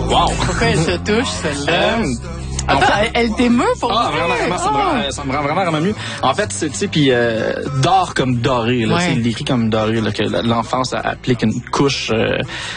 Wow! Pourquoi elle se touche, celle-là? Attends, En fait, elle t'émeut pour vraiment, ça me rend vraiment mieux. En fait, tu sais, puis d'or comme doré, là, Ouais. il écrit comme doré, là, que l'enfance applique une couche